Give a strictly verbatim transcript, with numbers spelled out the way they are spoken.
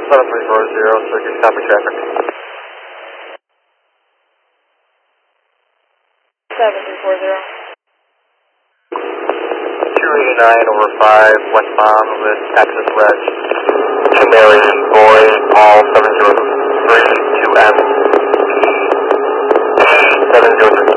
seven three four zero, circuit copy traffic. seven three four zero. two eighty-nine over five, westbound with access wedge. To Mary Boy, Paul seven zero three two M. seven zero three